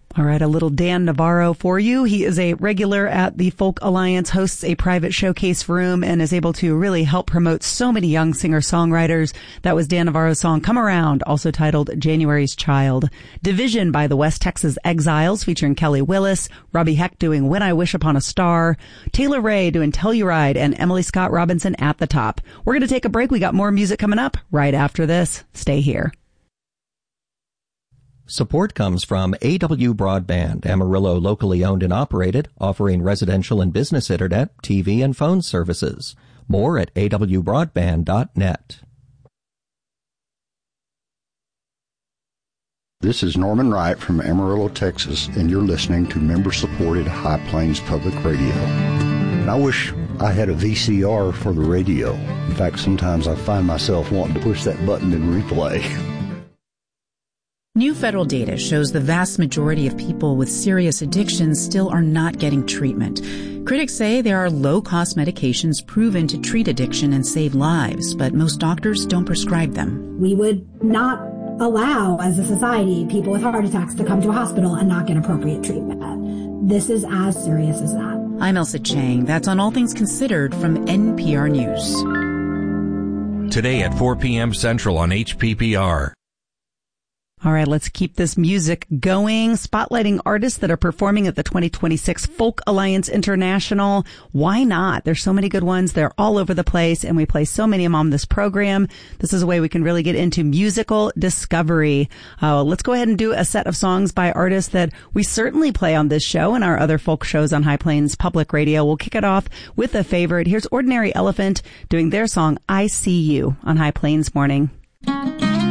All right, a little Dan Navarro for you. He is a regular at the Folk Alliance, hosts a private showcase room, and is able to really help promote so many young singer-songwriters. That was Dan Navarro's song, Come Around, also titled January's Child. Division by the West Texas Exiles, featuring Kelly Willis. Robbie Heck doing When I Wish Upon a Star. Taylor Ray doing Telluride, and Emily Scott Robinson at the top. We're going to take a break. We got more music coming up right after this. Stay here. Support comes from AW Broadband, Amarillo locally owned and operated, offering residential and business internet, TV, and phone services. More at awbroadband.net. This is Norman Wright from Amarillo, Texas, and you're listening to member-supported High Plains Public Radio. And I wish I had a VCR for the radio. In fact, sometimes I find myself wanting to push that button and replay. New federal data shows the vast majority of people with serious addictions still are not getting treatment. Critics say there are low-cost medications proven to treat addiction and save lives, but most doctors don't prescribe them. We would not allow, as a society, people with heart attacks to come to a hospital and not get appropriate treatment. This is as serious as that. I'm Elsa Chang. That's on All Things Considered from NPR News. Today at 4 p.m. Central on HPPR. All right, let's keep this music going. Spotlighting artists that are performing at the 2026 Folk Alliance International. Why not? There's so many good ones. They're all over the place, and we play so many of them on this program. This is a way we can really get into musical discovery. Let's go ahead and do a set of songs by artists that we certainly play on this show and our other folk shows on High Plains Public Radio. We'll kick it off with a favorite. Here's Ordinary Elephant doing their song, I See You, on High Plains Morning.